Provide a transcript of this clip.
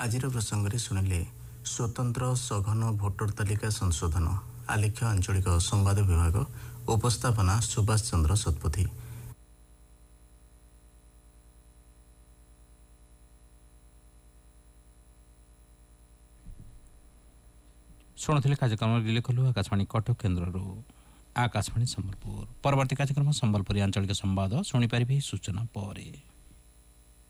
ଆଜିର ପ୍ରସଙ୍ଗରେ ଶୁଣିଲେ ସ୍ୱତନ୍ତ୍ର ସଘନ ଭୋଟର ତାଲିକା ସଂଶୋଧନ ଆଲେଖ୍ୟ ଆଞ୍ଚଳିକ ସମ୍ବାଦ ବିଭାଗ ଉପସ୍ଥାପନା ସୁଭାଷ ଚନ୍ଦ୍ର ଶତପଥୀ। ଶୁଣୁଥିଲେ କାର୍ଯ୍ୟକ୍ରମ ଲେଖଲୁ ଆକାଶବାଣୀ କଟକ କେନ୍ଦ୍ରରୁ ଆକାଶବାଣୀ ସମ୍ବଲପୁର। ପରବର୍ତ୍ତୀ କାର୍ଯ୍ୟକ୍ରମ ସମ୍ବଲପୁରୀ ଆଞ୍ଚଳିକ ସମ୍ବାଦ ଶୁଣିପାରିବେ ସୂଚନା ପରେ।